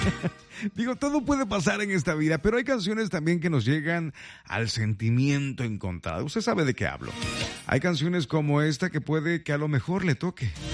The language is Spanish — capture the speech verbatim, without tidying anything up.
Digo, todo puede pasar en esta vida, pero hay canciones también que nos llegan al sentimiento encontrado. Usted sabe de qué hablo. Hay canciones como esta que puede que a lo mejor le toque.